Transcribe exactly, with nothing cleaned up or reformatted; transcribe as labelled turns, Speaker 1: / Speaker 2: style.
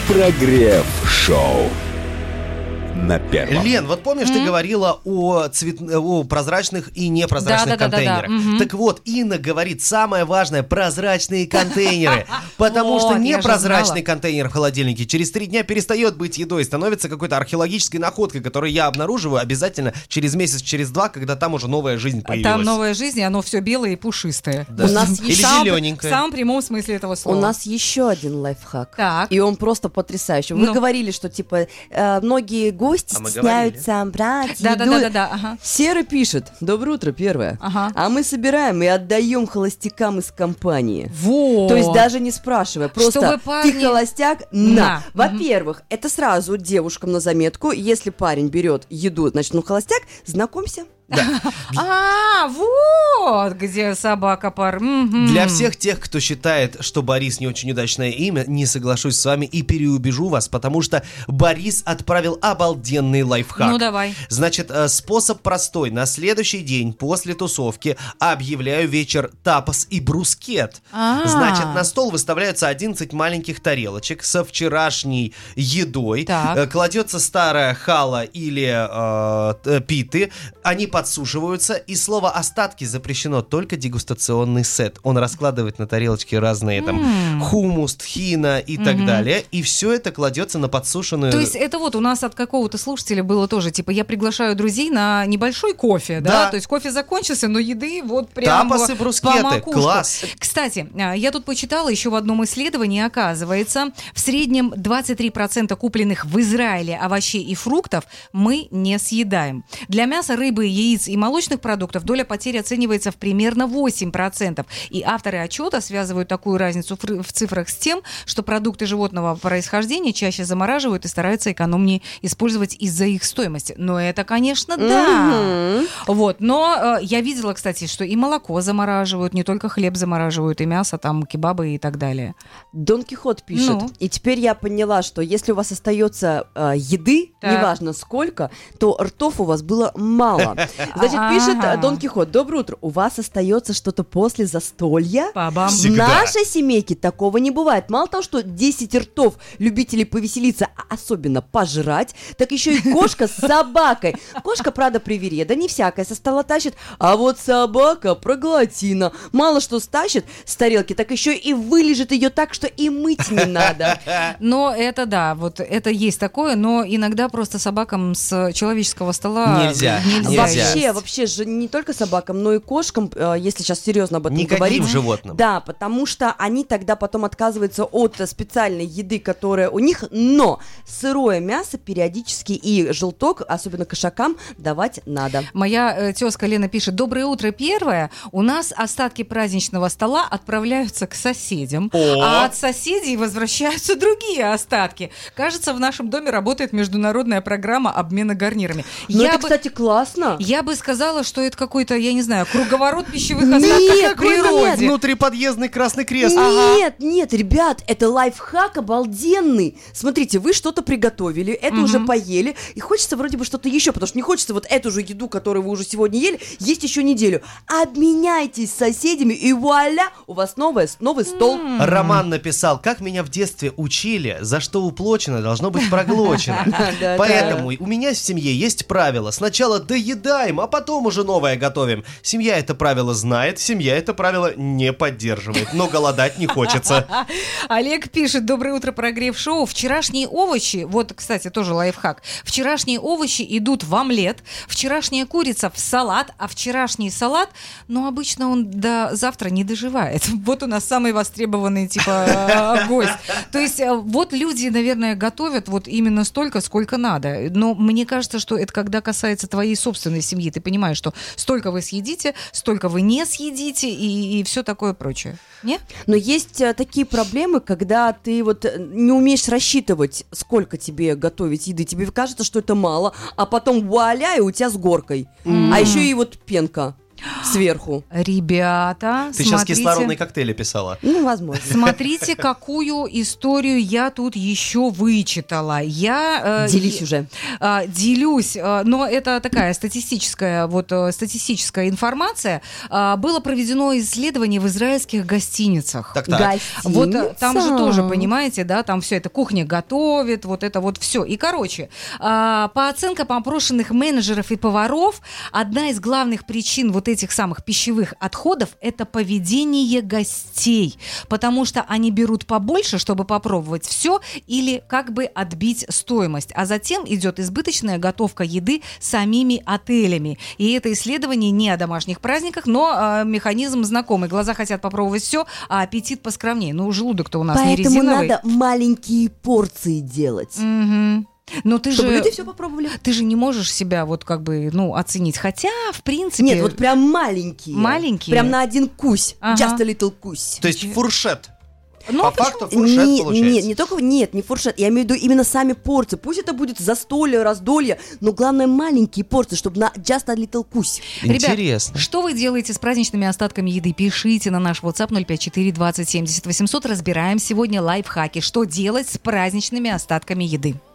Speaker 1: Прогрев-шоу на первом.
Speaker 2: Лен, вот помнишь, mm-hmm. ты говорила о, цвет... о прозрачных и непрозрачных
Speaker 3: да, да,
Speaker 2: контейнерах.
Speaker 3: Да, да, да. Mm-hmm.
Speaker 2: Так вот, Инна говорит, самое важное — прозрачные контейнеры. Потому что непрозрачный контейнер в холодильнике через три дня перестает быть едой, становится какой-то археологической находкой, которую я обнаруживаю обязательно через месяц, через два, когда там уже новая жизнь появилась.
Speaker 3: Там новая жизнь, и оно все белое и пушистое.
Speaker 2: Да.
Speaker 4: У нас
Speaker 2: Или
Speaker 4: еще...
Speaker 2: зелененькое.
Speaker 3: В самом прямом смысле этого слова.
Speaker 4: У нас еще один лайфхак.
Speaker 3: Так.
Speaker 4: И он просто потрясающий. Вы
Speaker 3: Ну.
Speaker 4: говорили, что типа э, многие гости
Speaker 2: А мы
Speaker 4: стесняются брать
Speaker 3: Да,
Speaker 4: еду.
Speaker 3: да, да, да, да, ага.
Speaker 4: Серый пишет: доброе утро, первое.
Speaker 3: Ага.
Speaker 4: А мы собираем и отдаем холостякам из компании.
Speaker 3: Вот.
Speaker 4: То есть даже не спрашивая, просто
Speaker 3: Чтобы парни-
Speaker 4: ты холостяк, на.
Speaker 3: На.
Speaker 4: Во-первых, это сразу девушкам на заметку. Если парень берет еду, значит, ну холостяк, знакомься.
Speaker 3: А, вот где собака пар. Мгм.
Speaker 2: Для всех тех, кто считает, что Борис не очень удачное имя, не соглашусь с вами и переубежу вас, потому что Борис отправил обалденный лайфхак.
Speaker 3: Ну, давай.
Speaker 2: Значит, э, способ простой. На следующий день после тусовки объявляю вечер тапос и брускет.
Speaker 3: А.
Speaker 2: Значит, на стол выставляются одиннадцать маленьких тарелочек со вчерашней едой.
Speaker 3: Так.
Speaker 2: Э, Кладется старая хала или э, т- питы. Они подсушиваются, и слово «остатки» запрещено, только дегустационный сет. Он раскладывает на тарелочке разные там
Speaker 3: М.
Speaker 2: хумус, тхина и так далее, и все это кладется на подсушенную...
Speaker 3: То есть это вот у нас от какого-то слушателя было тоже, типа, я приглашаю друзей на небольшой кофе, да?
Speaker 2: Да.
Speaker 3: То есть кофе закончился, но еды вот прямо
Speaker 2: Тапосы,
Speaker 3: по
Speaker 2: брускеты,
Speaker 3: макушку.
Speaker 2: класс.
Speaker 3: Кстати, а, я тут почитала еще в одном исследовании, оказывается, в среднем двадцать три процента купленных в Израиле овощей и фруктов мы не съедаем. Для мяса, рыбы, яиц и молочных продуктов доля потери оценивается в примерно восемь процентов. И авторы отчета связывают такую разницу в в цифрах с тем, что продукты животного происхождения чаще замораживают и стараются экономнее использовать из-за их стоимости. Но это, конечно, да.
Speaker 4: Мгм.
Speaker 3: Вот. Но э, я видела, кстати, что и молоко замораживают, не только хлеб замораживают, и мясо, там, кебабы и так далее.
Speaker 4: Дон Кихот пишет.
Speaker 3: Ну.
Speaker 4: И теперь я поняла, что если у вас остается э, еды,
Speaker 3: Так.
Speaker 4: неважно сколько, то ртов у вас было мало. Значит, пишет
Speaker 3: Ага.
Speaker 4: э, Дон Кихот: доброе утро. У вас остается что-то после застолья?
Speaker 3: Бабам.
Speaker 4: В
Speaker 2: Всегда.
Speaker 4: нашей семейке такого не бывает. Мало того, что десять ртов любителей повеселиться, а особенно пожрать, так еще и кошка с собакой. Кошка, правда, привереда, не всякая со стола тащит, а вот собака проглотина. Мало что стащит с тарелки, так еще и вылежит ее так, что и мыть не надо.
Speaker 3: Но это да, вот это есть такое, но иногда просто собакам с человеческого стола
Speaker 2: Нельзя,
Speaker 3: нельзя.
Speaker 2: нельзя.
Speaker 3: есть.
Speaker 4: Вообще, вообще же не только собакам, но и кошкам, э, если сейчас серьезно об этом
Speaker 2: Никаким
Speaker 4: говорить.
Speaker 2: животным.
Speaker 4: Да, потому что они тогда потом отказываются от э, специальной еды, которая у них, но сырое мясо периодически и желток, особенно кошакам, давать надо.
Speaker 3: Моя э, тезка Лена пишет: доброе утро, первое. У нас остатки праздничного стола отправляются к соседям,
Speaker 2: О!
Speaker 3: а от соседей возвращаются другие остатки. Кажется, в нашем доме работает международная программа обмена гарнирами.
Speaker 4: Ну,
Speaker 3: я,
Speaker 4: это,
Speaker 3: бы,
Speaker 4: кстати, классно.
Speaker 3: я бы сказала, что это какой-то, я не знаю, круговорот пищевых
Speaker 4: Нет,
Speaker 3: остатков в
Speaker 4: какой-то
Speaker 3: природе.
Speaker 2: Внутриподъездный красный крест.
Speaker 4: Нет, нет, ребят, это лайфхак обалденный. Смотрите, вы что-то приготовили, это
Speaker 3: Мгм.
Speaker 4: уже поели, и хочется вроде бы что-то еще, потому что не хочется вот эту же еду, которую вы уже сегодня ели, есть еще неделю. Обменяйтесь с соседями, и вуаля, у вас новое, новый стол.
Speaker 2: Роман написал: как меня в детстве учили, за что уплочено, должно быть проглочено.
Speaker 4: Да-да.
Speaker 2: Поэтому у меня в семье есть правило: сначала доедаем, а потом уже новое готовим. Семья это правило знает, семья это правило не поддерживает, но голодать не хочется.
Speaker 3: Олег пишет: доброе утро, прогрев шоу. Вчерашние овощи, вот, кстати, тоже лайфхак. Вчерашние овощи идут в омлет, вчерашняя курица в салат, а вчерашний салат, ну, обычно он до завтра не доживает. Вот у нас самый востребованный, типа, гость. То есть вот люди, наверное, готовят вот именно столько, сколько надо. Но мне кажется, что это когда касается твоей собственной семьи. Ты понимаешь, что столько вы съедите, столько вы не съедите и, и все такое прочее. Не?
Speaker 4: Но есть э, такие проблемы, когда ты вот э, не умеешь рассчитывать, сколько тебе готовить еды. Тебе кажется, что это мало, а потом вуаля, и у тебя с горкой. А еще и вот пенка. сверху.
Speaker 3: Ребята,
Speaker 2: Ты сейчас
Speaker 3: смотрите.
Speaker 2: кислородные коктейли писала.
Speaker 4: Ну, возможно.
Speaker 3: Смотрите, какую историю я тут еще вычитала. Я э,
Speaker 4: Делись
Speaker 3: е-
Speaker 4: уже.
Speaker 3: э, делюсь, э, но это такая статистическая, вот, э, статистическая информация. Э, было проведено исследование в израильских гостиницах.
Speaker 2: Так, так.
Speaker 4: Гостиница.
Speaker 3: Вот э, там же тоже, понимаете, да, там все это кухня готовит, вот это вот все. И, короче, а, по оценкам опрошенных менеджеров и поваров, одна из главных причин вот этих самых пищевых отходов – это поведение гостей, потому что они берут побольше, чтобы попробовать все, или как бы отбить стоимость. А затем идет избыточная готовка еды самими отелями. И это исследование не о домашних праздниках, но а, механизм знакомый. Глаза хотят попробовать все, а аппетит поскромнее. Ну, желудок-то у нас не
Speaker 4: Поэтому
Speaker 3: резиновый.
Speaker 4: надо маленькие порции делать.
Speaker 3: Мгм. Но ты
Speaker 4: Чтобы
Speaker 3: же,
Speaker 4: люди все попробовали.
Speaker 3: ты же не можешь себя вот как бы, ну, оценить. Хотя, в принципе...
Speaker 4: Нет, вот прям маленькие.
Speaker 3: Маленькие?
Speaker 4: Прям на один кусь.
Speaker 3: Ага.
Speaker 4: Just a little кусь.
Speaker 2: То есть фуршет.
Speaker 3: Ну,
Speaker 2: По
Speaker 3: почему?
Speaker 2: факту фуршет
Speaker 4: Не-
Speaker 2: получается.
Speaker 4: Нет, не только, нет, не фуршет. Я имею в виду именно сами порции. Пусть это будет застолье, раздолье, но главное маленькие порции, чтобы на just a little кусь.
Speaker 3: Ребят,
Speaker 2: Интересно.
Speaker 3: что вы делаете с праздничными остатками еды? Пишите на наш WhatsApp ноль пять четыре двадцать семьдесят восемьсот. Разбираем сегодня лайфхаки. Что делать с праздничными остатками еды?